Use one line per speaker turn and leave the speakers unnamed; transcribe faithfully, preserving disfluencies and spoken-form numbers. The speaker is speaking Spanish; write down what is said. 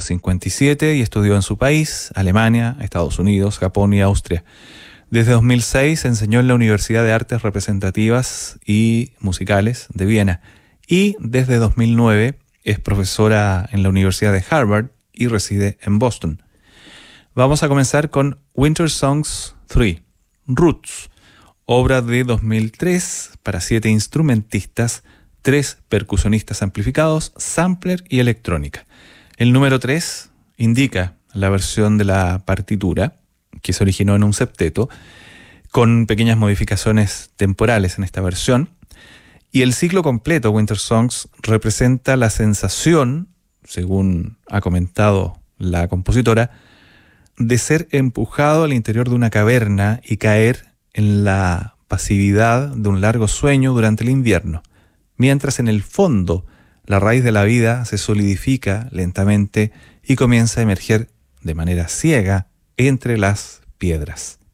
cincuenta y siete y estudió en su país, Alemania, Estados Unidos, Japón y Austria. Desde dos mil seis enseñó en la Universidad de Artes Representativas y Musicales de Viena y desde dos mil nueve es profesora en la Universidad de Harvard y reside en Boston. Vamos a comenzar con Winter Songs tres, Roots, obra de dos mil tres para siete instrumentistas, tres percusionistas amplificados, sampler y electrónica. El número tres indica la versión de la partitura, que se originó en un septeto, con pequeñas modificaciones temporales en esta versión. Y el ciclo completo, Winter Songs, representa la sensación, según ha comentado la compositora, de ser empujado al interior de una caverna y caer en la pasividad de un largo sueño durante el invierno, mientras en el fondo la raíz de la vida se solidifica lentamente y comienza a emerger de manera ciega entre las piedras.